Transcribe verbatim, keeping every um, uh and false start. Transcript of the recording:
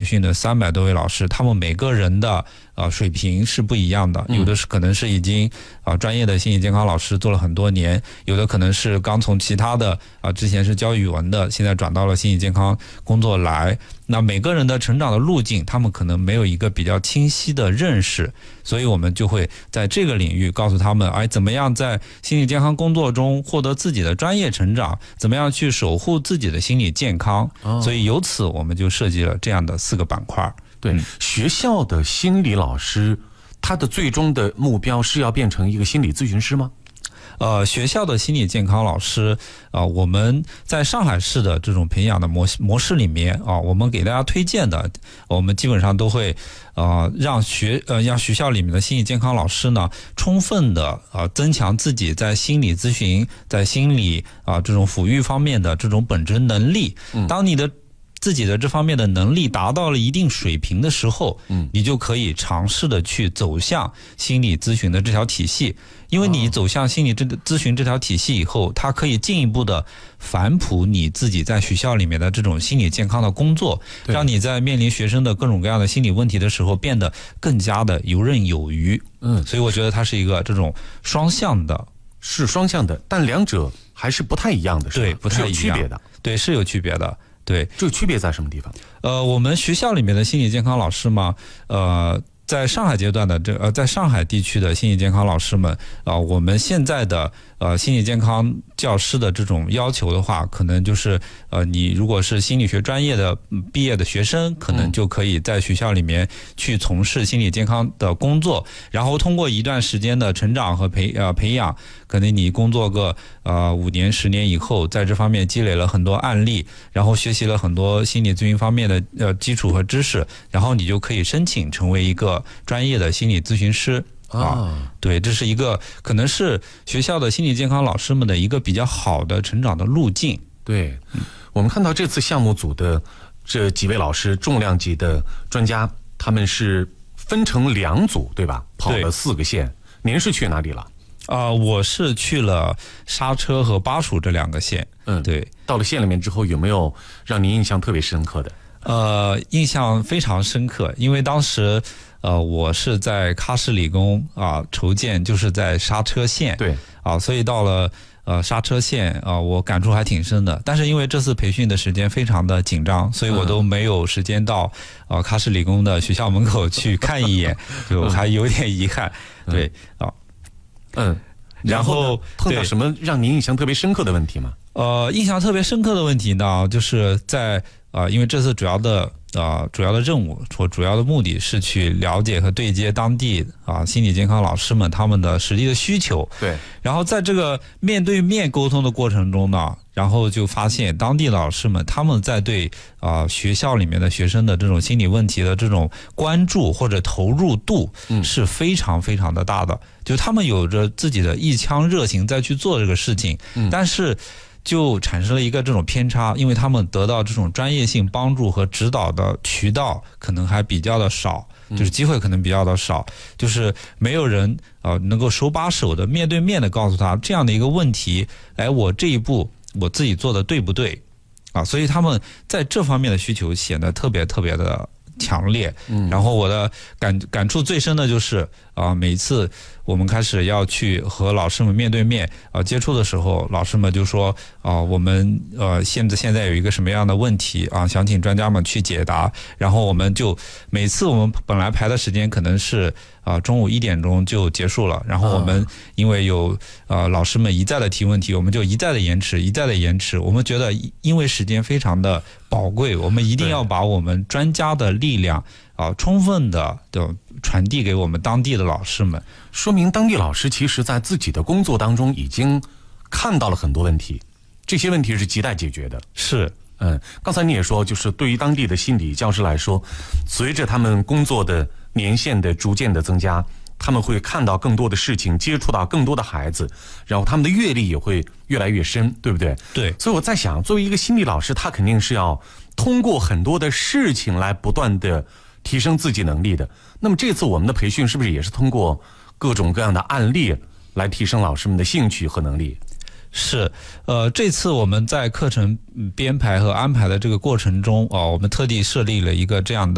训的三百多位老师，他们每个人的呃水平是不一样的，有的是可能是已经啊、呃、专业的心理健康老师做了很多年，有的可能是刚从其他的啊、呃、之前是教语文的，现在转到了心理健康工作来。那每个人的成长的路径，他们可能没有一个比较清晰的认识，所以我们就会在这个领域告诉他们，哎，怎么样在心理健康工作中获得自己的专业成长，怎么样去守护自己的心理健康。哦、所以由此我们就设计了这样的四个板块。 对、嗯，学校的心理老师，他的最终的目标是要变成一个心理咨询师吗？ 呃，学校的心理健康老师啊、呃，我们在上海市的这种培养的模模式里面啊、呃，我们给大家推荐的，我们基本上都会呃让学呃让学校里面的心理健康老师呢，充分的呃增强自己在心理咨询、在心理啊、呃、这种抚育方面的这种本职能力。当你的自己的这方面的能力达到了一定水平的时候，嗯，你就可以尝试的去走向心理咨询的这条体系，因为你走向心理咨询这条体系以后，它可以进一步的反哺你自己在学校里面的这种心理健康的工作，让你在面临学生的各种各样的心理问题的时候变得更加的游刃有余。嗯，所以我觉得它是一个这种双向的， 是双向的，但两者还是不太一样的，是吧？ 对，不太一样， 是有区别的， 对，是有区别的。对， 这个区别在什么地方？ 呃，我们学校里面的心理健康老师嘛，呃，在上海阶段的这呃，在上海地区的心理健康老师们啊、呃，我们现在的呃心理健康教师的这种要求的话，可能就是呃，你如果是心理学专业的毕业的学生，可能就可以在学校里面去从事心理健康的工作，然后通过一段时间的成长和培呃培养，可能你工作个呃五年十年以后，在这方面积累了很多案例，然后学习了很多心理咨询方面的呃基础和知识，然后你就可以申请成为一个专业的心理咨询师。啊，对，这是一个可能是学校的心理健康老师们的一个比较好的成长的路径。 对，嗯、我们看到这次项目组的这几位老师，重量级的专家，他们是分成两组，对吧？跑了四个县。您是去哪里了？ 啊、呃，我是去了莎车和巴蜀这两个县。嗯，对。 到了县里面之后，有没有让您印象特别深刻的？ 呃，印象非常深刻，因为当时。呃，我是在喀什理工啊筹建，就是在莎车县， 对啊，所以到了呃莎车县啊，我感触还挺深的。但是因为这次培训的时间非常的紧张，所以我都没有时间到呃喀什理工的学校门口去看一眼，就还有点遗憾。对啊， 嗯，然后碰到什么让您印象特别深刻的问题吗？ 呃，印象特别深刻的问题呢，就是在呃，因为这次主要的。呃，主要的任务或主要的目的是去了解和对接当地啊心理健康老师们他们的实际的需求。 对。 然后在这个面对面沟通的过程中呢，然后就发现当地老师们他们在对啊、呃、学校里面的学生的这种心理问题的这种关注或者投入度是非常非常的大的，嗯、就他们有着自己的一腔热情在去做这个事情，嗯、但是。就产生了一个这种偏差，因为他们得到这种专业性帮助和指导的渠道可能还比较的少，就是机会可能比较的少，就是没有人呃能够手把手的面对面的告诉他这样的一个问题，哎，我这一步我自己做的对不对啊？所以他们在这方面的需求显得特别特别的强烈。嗯，然后我的感感触最深的就是啊，每次我们开始要去和老师们面对面啊接触的时候，老师们就说啊，我们呃现在现在有一个什么样的问题啊，想请专家们去解答。然后我们就每次我们本来排的时间可能是啊中午一点钟就结束了，然后我们因为有呃老师们一再的提问题，我们就一再的延迟，一再的延迟。我们觉得因为时间非常的宝贵，我们一定要把我们专家的力量啊充分的的传递给我们当地的老师们。 说明当地老师其实在自己的工作当中已经看到了很多问题，这些问题是亟待解决的。 是， 嗯，刚才你也说，就是对于当地的心理教师来说，随着他们工作的年限的逐渐的增加，他们会看到更多的事情，接触到更多的孩子，然后他们的阅历也会越来越深，对不对？ 对。 所以我在想，作为一个心理老师，他肯定是要通过很多的事情来不断的提升自己能力的。那么这次我们的培训是不是也是通过各种各样的案例来提升老师们的兴趣和能力？ 是，呃，这次我们在课程编排和安排的这个过程中啊、呃，我们特地设立了一个这样的